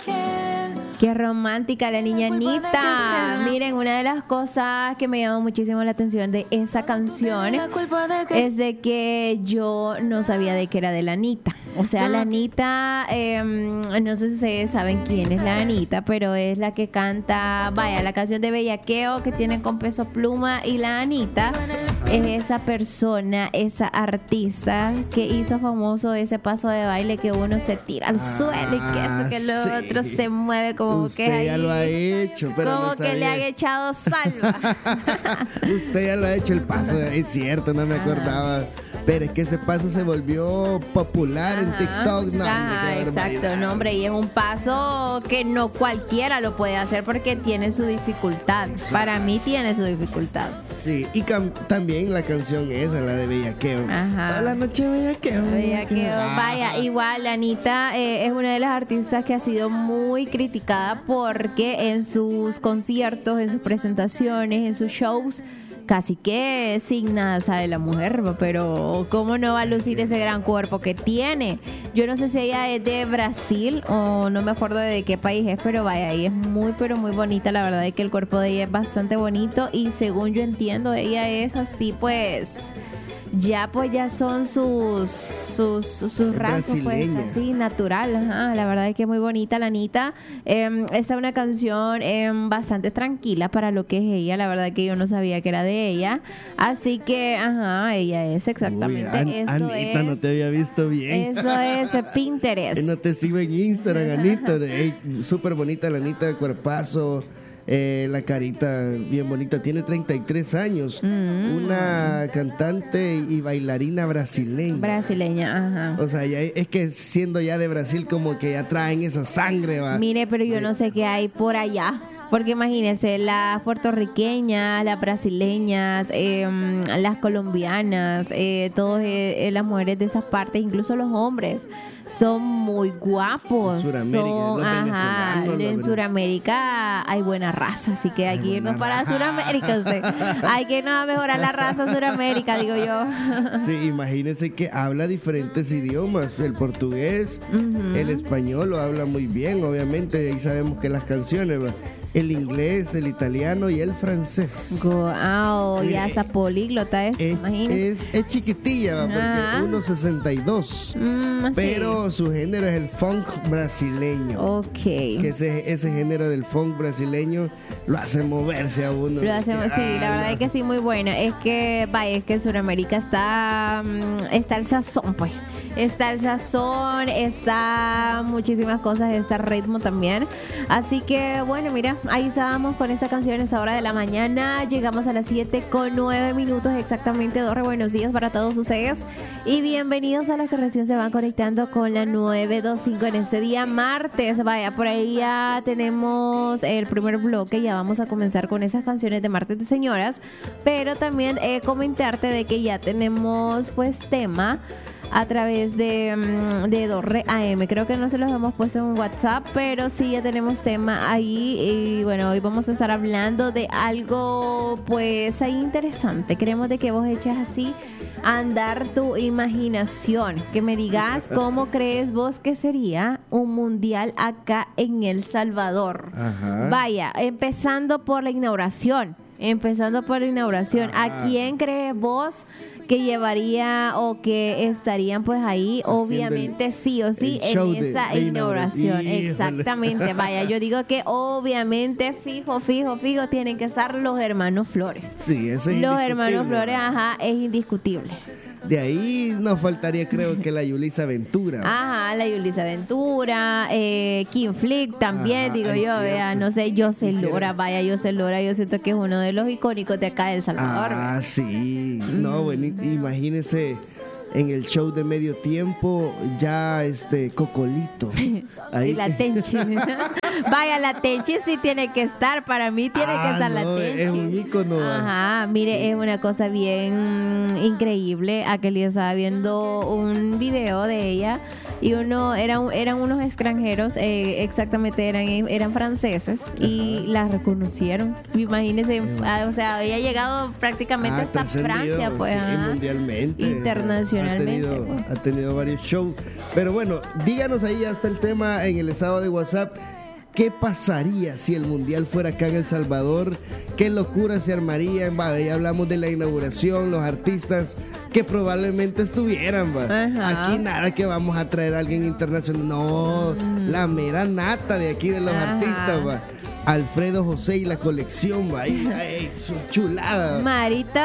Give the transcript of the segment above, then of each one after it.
Qué romántica la niña Anita. Miren, una de las cosas que me llamó muchísimo la atención de esa canción es de que yo no sabía de que era de la Anita. O sea, la Anita, no sé si ustedes saben quién es la Anita, pero es la que canta, vaya, la canción de Bellaqueo que tiene con Peso Pluma. Y la Anita es esa persona, esa artista que hizo famoso ese paso de baile que uno se tira al suelo y que esto, que lo otro se mueve como usted que ahí, ya lo ha hecho, pero como no que le han sabía. echado salva. Usted ya lo ha hecho el paso, es cierto, no me acordaba. Pero es que ese paso se volvió popular en TikTok. No, hombre, qué exacto, barbaridad. no, hombre, y es un paso que no cualquiera lo puede hacer porque tiene su dificultad. Para mí tiene su dificultad. Sí, y también la canción esa, la de Bellaqueo. Ajá. Toda la noche Bellaqueo. Bellaqueo. Vaya, igual la Anita es una de las artistas que ha sido muy criticada porque en sus conciertos, en sus presentaciones, en sus shows, casi que sin nada sabe la mujer, pero ¿cómo no va a lucir ese gran cuerpo que tiene? Yo no sé si ella es de Brasil o no me acuerdo de qué país es, pero vaya, ella es muy, pero muy bonita. La verdad es que el cuerpo de ella es bastante bonito y según yo entiendo, ella es así, pues... Ya son sus rasgos, pues brasileña. así, natural. Ajá, la verdad es que es muy bonita la Anita. Esta es una canción bastante tranquila para lo que es ella. La verdad es que yo no sabía que era de ella. Así que, ajá, ella es exactamente. Uy, Esto Anita, es, no te había visto bien. Eso es Pinterest. No te sigo en Instagram, Anita. Súper bonita la Anita, de cuerpazo. La carita bien bonita, tiene 33 años, una cantante y bailarina brasileña. Brasileña, ajá. O sea, es que siendo ya de Brasil como que ya traen esa sangre, va. Mire, pero yo no sé qué hay por allá. Porque imagínense, las puertorriqueñas, las brasileñas, las colombianas, todas las mujeres de esas partes, incluso los hombres, son muy guapos. En Sudamérica, los venezolanos, En Sudamérica hay buena raza, así que hay que irnos para Sudamérica. Hay que irnos a mejorar la raza de Sudamérica, digo yo. Sí, imagínense que habla diferentes idiomas, el portugués, el español lo habla muy bien, obviamente, ahí sabemos que las canciones, ¿va? El inglés, el italiano y el francés. Wow, ya hasta políglota imagínense. Es chiquitilla, ¿va? Porque 1.62. Pero su género es el funk brasileño. Ok. Que ese género del funk brasileño lo hace moverse a uno. Sí, la verdad es que sí, muy buena. Es que, vaya, es que en Sudamérica está el sazón, pues. Está el sazón, está muchísimas cosas, está el ritmo también. Así que, bueno, mira, ahí estábamos con esa canción a esa hora de la mañana. Llegamos a las 7:09 exactamente. Dorre, buenos días para todos ustedes. Y bienvenidos a los que recién se van conectando con la 925 en este día martes. Vaya, por ahí ya tenemos el primer bloque. Ya vamos a comenzar con esas canciones de martes de señoras. Pero también comentarte de que ya tenemos pues tema a través de Dorre AM. Creo que no se los hemos puesto en WhatsApp, pero sí ya tenemos tema ahí. Y bueno, hoy vamos a estar hablando de algo pues ahí interesante. Queremos de que vos eches así a andar tu imaginación, que me digas cómo crees vos que sería un mundial acá en El Salvador. Ajá. Vaya, empezando por la inauguración. ¿A quién crees vos que llevaría o que estarían pues ahí? Haciendo obviamente sí o sí el show en esa de inauguración. inauguración. Exactamente, vaya, yo digo que obviamente fijo, tienen que estar los hermanos Flores. Sí, eso es Los hermanos indiscutible. Flores, ajá, es indiscutible. De ahí nos faltaría, creo que la Yulisa Ventura. Ajá, la Yulisa Ventura, Kim Flick también, Ajá, digo es yo, cierto. vea, no sé, José Quisieras. Lora, vaya, José Lora, yo siento que es uno de los icónicos de acá de El Salvador. Ah, sí. No, bueno, imagínese en el show de medio tiempo ya Cocolito. Y la Tenchi. Vaya, la Tenchi sí tiene que estar, para mí tiene que estar la no, Tenchi. es un ícono. Ajá, mire, es una cosa bien increíble. Aquel día estaba viendo un video de ella y eran unos extranjeros, exactamente eran franceses, y la reconocieron. Imagínense, o sea, había llegado prácticamente hasta Francia, pues, sí, mundialmente, internacionalmente. Ha tenido varios shows. Pero bueno, díganos ahí hasta el tema en el estado de WhatsApp. ¿Qué pasaría si el mundial fuera acá en El Salvador? ¿Qué locura se armaría? Ya hablamos de la inauguración, los artistas que probablemente estuvieran. Aquí nada que vamos a traer a alguien internacional. No, la mera nata de aquí de los artistas. Alfredo José y la colección, su chulada. Marito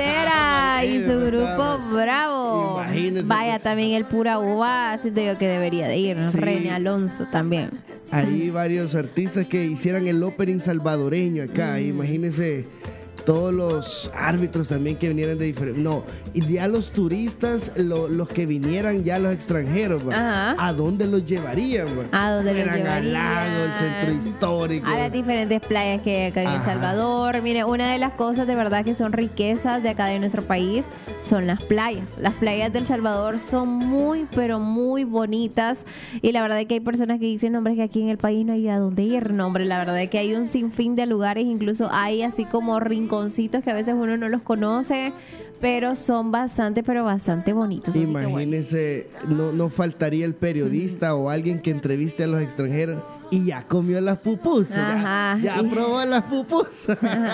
Rivera y su grupo Bravo. Imagínese. Vaya, también el Pura Uva, siento yo que debería de ir, ¿no? Sí. René Alonso también. Hay varios artistas que hicieran el opening salvadoreño acá. Imagínense todos los árbitros también que vinieran de diferentes. No, y ya los turistas, los que vinieran ya los extranjeros, ¿a dónde los llevarían? ¿A dónde los llevarían? Al lago, el centro histórico. A las diferentes playas que hay acá en El Salvador. Mire, una de las cosas de verdad que son riquezas de acá de nuestro país son las playas. Las playas de El Salvador son muy, pero muy bonitas. Y la verdad es que hay personas que dicen, hombre, que aquí en el país no hay a dónde ir. No, hombre, la verdad es que hay un sinfín de lugares, incluso hay así como rinconcitos que a veces uno no los conoce, pero son bastante, pero bastante bonitos. Imagínense, no faltaría el periodista o alguien que entreviste a los extranjeros y ya comió las pupusas. Ya probó las pupusas.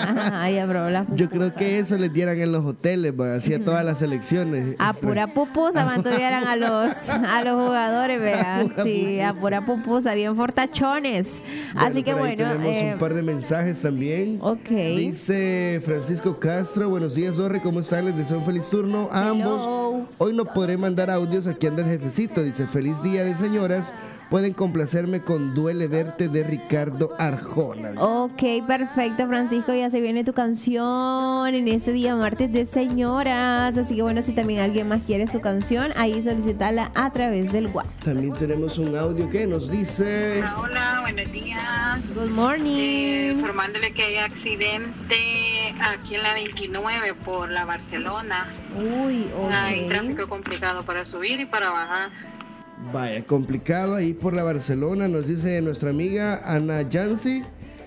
Ya probó las pupusas. Yo creo que eso les dieran en los hoteles, así a todas las selecciones. A pura pupusa mantuvieran a los jugadores, vean. Sí, a pura pupusa, bien fortachones. Así que bueno. Tenemos un par de mensajes también. Ok. Dice Francisco Castro, buenos días, Orre, ¿cómo están? Les deseo un feliz turno a ambos. Hoy no podré mandar audios, aquí anda el jefecito. Dice, feliz día de señoras. Pueden complacerme con Duele Verte de Ricardo Arjona. Ok, perfecto, Francisco. Ya se viene tu canción en este día martes de señoras. Así que bueno, si también alguien más quiere su canción, ahí solicítala a través del WhatsApp. También tenemos un audio que nos dice... Hola, buenos días. Good morning. Informándole que hay accidente aquí en la 29 por la Barcelona. Uy, ok. Hay tráfico complicado para subir y para bajar. Vaya, complicado ahí por la Barcelona, nos dice nuestra amiga Ana Yancy.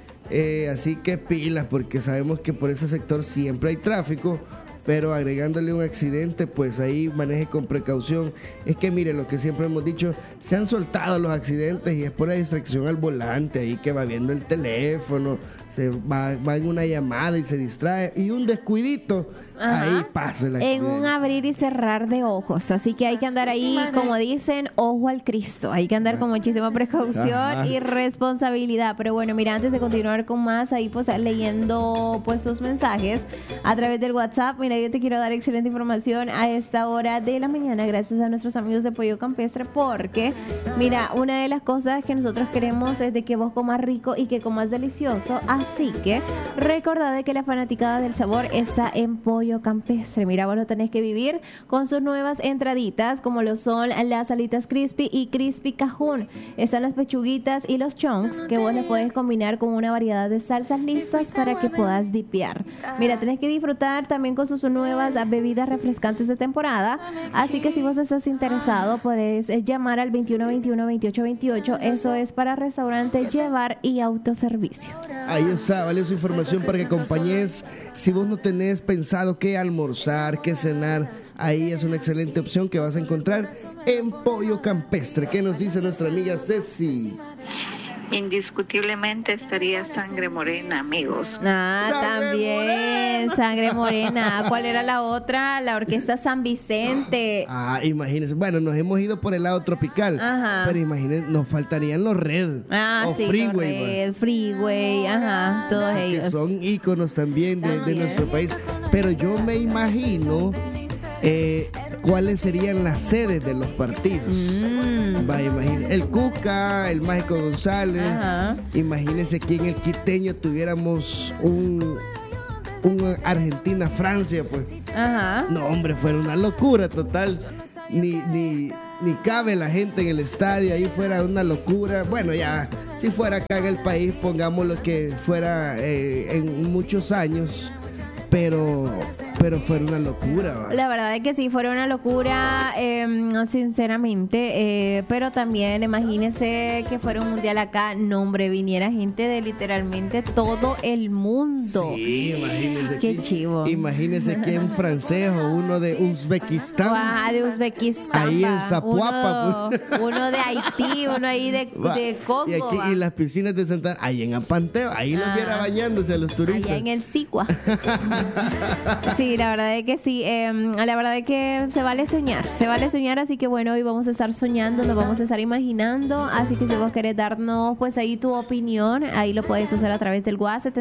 Así que pilas, porque sabemos que por ese sector siempre hay tráfico, pero agregándole un accidente, pues ahí maneje con precaución. Es que mire, lo que siempre hemos dicho, se han soltado los accidentes y es por la distracción al volante, ahí que va viendo el teléfono, se va en una llamada y se distrae, y un descuidito, ahí pasa el accidente. En un abrir y cerrar de ojos, así que hay que andar ahí, como dicen, ojo al Cristo, hay que andar con muchísima precaución y responsabilidad. Pero bueno, mira, antes de continuar con más, ahí pues leyendo pues sus mensajes a través del WhatsApp. Mira, yo te quiero dar excelente información a esta hora de la mañana, gracias a nuestros amigos de Pollo Campestre, porque mira, una de las cosas que nosotros queremos es de que vos comas rico y que comas delicioso. Así que recordad de que la fanaticada del sabor está en Pollo Campestre. Mira, vos lo tenés que vivir con sus nuevas entraditas, como lo son las alitas crispy y crispy cajún. Están las pechuguitas y los chunks que vos le puedes combinar con una variedad de salsas listas para que puedas dipear. Mira, tenés que disfrutar también con sus nuevas bebidas refrescantes de temporada. Así que si vos estás interesado, podés llamar al 2121-2828. Eso es para restaurante, llevar y autoservicio. Ahí está, valiosa información para que acompañes. Si vos no tenés pensado qué almorzar, qué cenar, ahí es una excelente opción que vas a encontrar en Pollo Campestre. ¿Qué nos dice nuestra amiga Ceci? Indiscutiblemente estaría Sangre Morena, amigos. También Sangre Morena. ¿Cuál era la otra? La Orquesta San Vicente. Imagínense. Bueno, nos hemos ido por el lado tropical. Pero imagínense, nos faltarían los Red. O sí, Freeway. Red, Freeway, todos ellos. Que son íconos también de nuestro país. Pero yo me imagino cuáles serían las sedes de los partidos. Imagínense, el Cuca, el Mágico González. Imagínense que en el Quiteño tuviéramos un Argentina-Francia, pues. No, hombre, fuera una locura total. Ni cabe la gente en el estadio, ahí fuera una locura. Bueno, ya, si fuera acá en el país, pongamos lo que fuera en muchos años. Pero Pero fue una locura, ¿va? La verdad es que sí, fue una locura, sinceramente, pero también imagínense que fuera un mundial acá, no hombre, viniera gente de literalmente todo el mundo. Sí, imagínense. Qué chivo. Imagínense que un francés o uno de Uzbekistán. Ah, de Uzbekistán. Ahí en Zapuapa. Uno de Haití, uno ahí de Congo. Y aquí, y las piscinas de Santa, ahí en Apanteo, ahí los viera bañándose a los turistas. Allá en el Sicua. Sí, la verdad es que sí. La verdad es que se vale soñar, así que bueno, hoy vamos a estar soñando, nos vamos a estar imaginando, así que si vos querés darnos pues ahí tu opinión, ahí lo puedes hacer a través del WhatsApp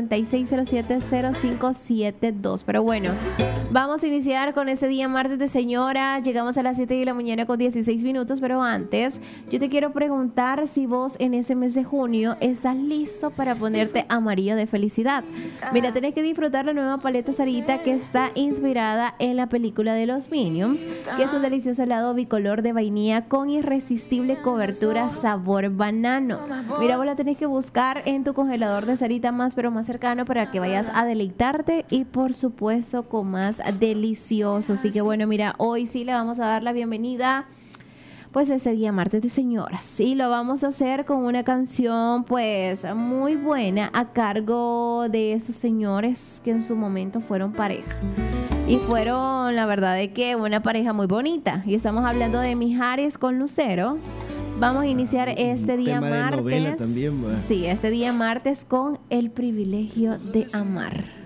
76070572. Pero bueno, vamos a iniciar con este día martes de señora. Llegamos a las 7 de la mañana con 16 minutos, pero antes yo te quiero preguntar si vos en ese mes de junio estás listo para ponerte amarillo de felicidad. Mira, tenés que disfrutar la nueva paleta Sarita, que está inspirada en la película de los Minions, que es un delicioso helado bicolor de vainilla con irresistible cobertura sabor banano. Mira, vos la tenés que buscar en tu congelador de Sarita más cercano para que vayas a deleitarte y por supuesto con más delicioso. Así que bueno, mira, hoy sí le vamos a dar la bienvenida pues este día martes de señoras, y lo vamos a hacer con una canción pues muy buena a cargo de estos señores que en su momento fueron pareja y fueron, la verdad, de que una pareja muy bonita, y estamos hablando de Mijares con Lucero. Vamos a iniciar este día tema de martes novela también, ¿verdad? sí, este día martes con El privilegio de amar.